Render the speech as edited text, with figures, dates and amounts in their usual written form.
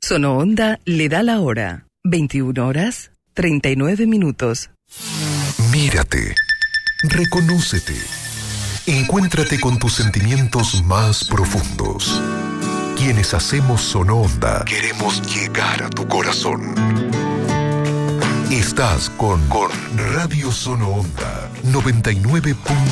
Sonoonda le da la hora. 21 horas, 39 minutos. Mírate. Reconócete. Encuéntrate con tus sentimientos más profundos. Quienes hacemos Sonoonda queremos llegar a tu corazón. Estás con Radio Sonoonda 99.